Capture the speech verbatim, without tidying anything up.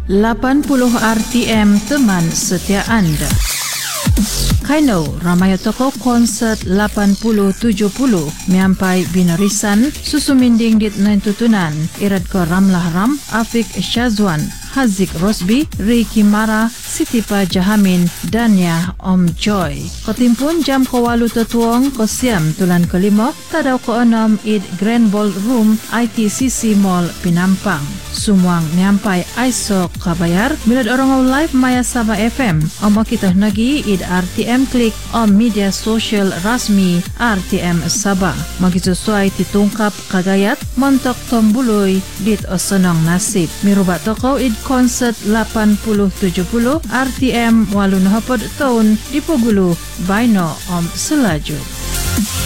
lapan puluh R T M teman setia anda. Kaino ramai toko konsert lapan puluh tujuh puluh miampai binarisan susuminding dit nain tutunan irad ko Ramlah Ram, Afik Syazwan, Hazik Rosbi, Ricky Mara, Sitipa Jahamin, Dania Om Joy. Kotimpun jam kawalu tetuong ko siam tulan kelima tadaw ko enam id Grand Ballroom I T C C Mall Pinampang. Sumuang miampai Aisok kabayar milad orang live Maya Sabah F M. Omo kita nagi id R T M klik om media sosial rasmi R T M Sabah. Magisesuai titungkap kagayat montok tombuloy dit osenong nasib. Mirubat toko id konsert lapan puluh tujuh puluh R T M walun hapod tahun di Pogulu Baino Om Selaju.